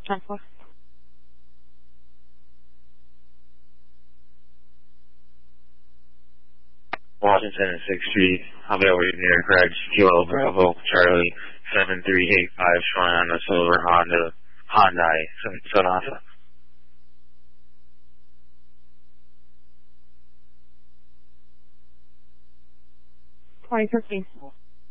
10-4. Washington and 6th Street, I'll be over near Craig's, Kilo Bravo, Charlie, 7385, showing on the silver Hyundai Sonata. 2013.